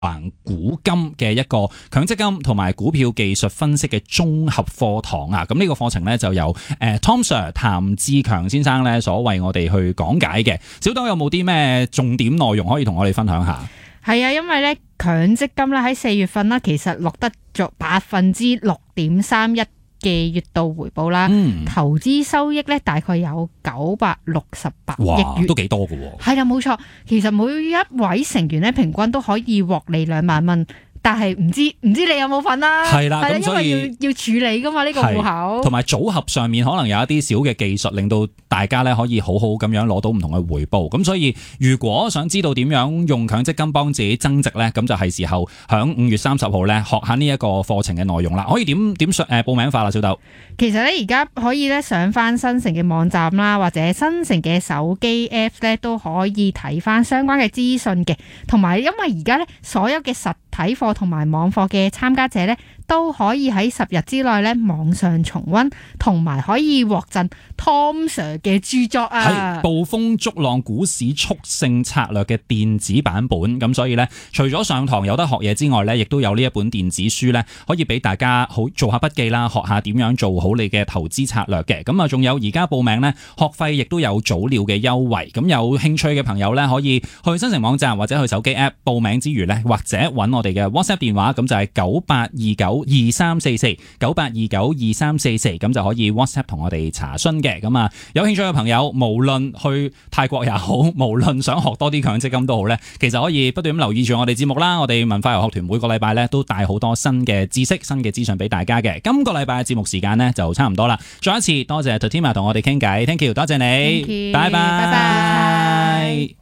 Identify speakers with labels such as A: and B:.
A: 股金嘅一個強積金同埋股票技術分析嘅綜合課堂啊，咁呢個課程呢，就由Tom Sir 譚志強先生呢所為我哋去講解嘅。小豆有冇啲咩重點內容可以同我哋分享下？
B: 係啊，因為咧強積金咧喺4月份啦，其實錄得咗6.31%嘅月度回報啦，投資收益咧大概有968億元，
A: 都幾多㗎喎。
B: 係啦，冇錯，其實每一位成員咧平均都可以獲利2萬蚊。但係唔知你有冇份啦？
A: 係啦，咁所以
B: 因為要處理噶嘛呢個戶口，
A: 同埋組合上面可能有一啲小嘅技術，令到大家咧可以好好咁樣攞到唔同嘅回報。咁所以如果想知道點樣用強積金幫自己增值咧，咁就係時候響5月30號咧學下呢一個課程嘅內容啦。可以點報名法啦，小豆？
B: 其實咧而家可以咧上翻新城嘅網站啦，或者新城嘅手機 Apps 咧都可以睇翻相關嘅資訊嘅。同埋因為而家咧所有嘅實體課同埋網課嘅參加者咧，都可以喺10日之內咧網上重溫，同埋可以獲贈 Tom Sir 嘅著作啊，
A: 係暴風逐浪股市速勝策略嘅電子版本。咁所以咧，除咗上堂有得學嘢之外咧，亦都有呢一本電子書咧，可以俾大家好做下筆記啦，學下點樣做好你嘅投資策略嘅。咁啊，仲有而家報名咧，學費亦都有早鳥嘅優惠。咁有興趣嘅朋友咧，可以去新城網站或者去手機 App 報名之餘咧，或者揾我哋嘅 WhatsApp 電話，咁就係98292344，98292344，咁就可以 WhatsApp 同我哋查詢嘅。咁啊，有興趣嘅朋友，無論去泰國也好，無論想學多啲強積金都好咧，其實可以不斷咁留意住我哋節目啦。我哋文化遊學團每個禮拜咧都帶好多新嘅知識、新嘅資訊俾大家嘅。今個禮拜嘅節目時間呢，就差唔多啦。再一次多謝 Tatima 同我哋傾偈，Thank you， 多謝你，拜拜。